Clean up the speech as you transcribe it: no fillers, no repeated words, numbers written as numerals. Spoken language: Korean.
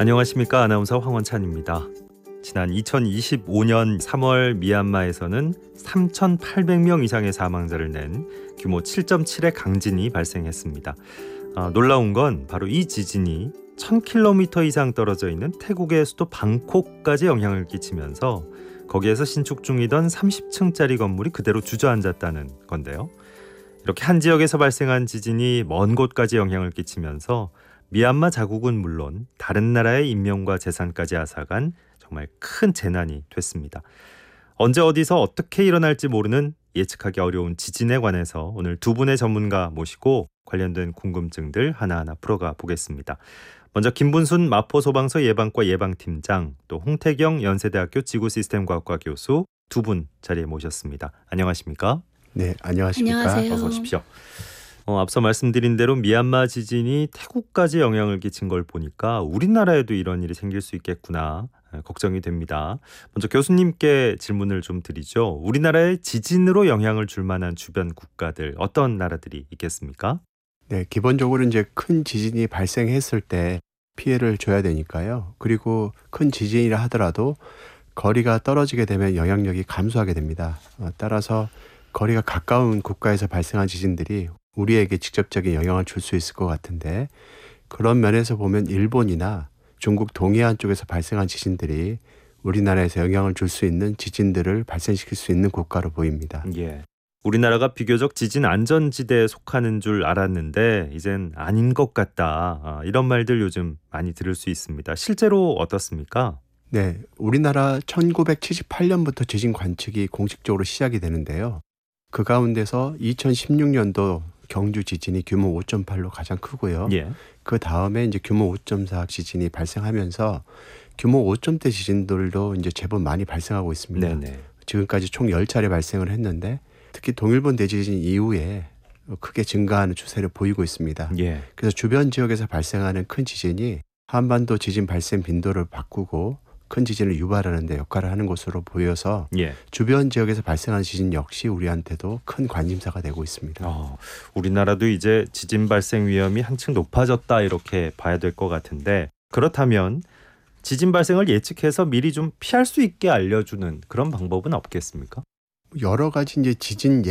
안녕하십니까. 아나운서 황원찬입니다. 지난 2025년 3월 미얀마에서는 3,800명 이상의 사망자를 낸 규모 7.7의 강진이 발생했습니다. 놀라운 건 바로 이 지진이 1,000km 이상 떨어져 있는 태국의 수도 방콕까지 영향을 끼치면서 거기에서 신축 중이던 30층짜리 건물이 그대로 주저앉았다는 건데요. 이렇게 한 지역에서 발생한 지진이 먼 곳까지 영향을 끼치면서 미얀마 자국은 물론 다른 나라의 인명과 재산까지 앗아간 정말 큰 재난이 됐습니다. 언제 어디서 어떻게 일어날지 모르는 예측하기 어려운 지진에 관해서 오늘 두 분의 전문가 모시고 관련된 궁금증들 하나하나 풀어가 보겠습니다. 먼저 김분순 마포소방서 예방과 예방팀장, 또 홍태경 연세대학교 지구시스템과학과 교수 두 분 자리에 모셨습니다. 안녕하십니까? 네, 안녕하십니까? 안녕하세요. 어서 오십시오. 앞서 말씀드린 대로 미얀마 지진이 태국까지 영향을 끼친 걸 보니까 우리나라에도 이런 일이 생길 수 있겠구나 걱정이 됩니다. 먼저 교수님께 질문을 좀 드리죠. 우리나라에 지진으로 영향을 줄 만한 주변 국가들 어떤 나라들이 있겠습니까? 네, 기본적으로 이제 큰 지진이 발생했을 때 피해를 줘야 되니까요. 그리고 큰 지진이라 하더라도 거리가 떨어지게 되면 영향력이 감소하게 됩니다. 따라서 거리가 가까운 국가에서 발생한 지진들이 우리에게 직접적인 영향을 줄 수 있을 것 같은데, 그런 면에서 보면 일본이나 중국 동해안 쪽에서 발생한 지진들이 우리나라에서 영향을 줄 수 있는 지진들을 발생시킬 수 있는 국가로 보입니다. 예. 우리나라가 비교적 지진 안전지대에 속하는 줄 알았는데 이젠 아닌 것 같다. 이런 말들 요즘 많이 들을 수 있습니다. 실제로 어떻습니까? 네, 우리나라 1978년부터 지진 관측이 공식적으로 시작이 되는데요. 그 가운데서 2016년도 경주 지진이 규모 5.8로 가장 크고요. 예. 그 다음에 이제 규모 5.4 지진이 발생하면서 규모 5점대 지진들도 이제 제법 많이 발생하고 있습니다. 네네. 지금까지 총 10차례 발생을 했는데 특히 동일본 대지진 이후에 크게 증가하는 추세를 보이고 있습니다. 예. 그래서 주변 지역에서 발생하는 큰 지진이 한반도 지진 발생 빈도를 바꾸고 큰 지진을 유발하는 데 역할을 하는 것으로 보여서 예. 주변 지역에서 발생하는 지진 역시 우리한테도 큰 관심사가 되고 있습니다. 우리나라도 이제 지진 발생 위험이 한층 높아졌다 이렇게 봐야 될 것 같은데, 그렇다면 지진 발생을 예측해서 미리 좀 피할 수 있게 알려주는 그런 방법은 없겠습니까? 여러 가지 이제 지진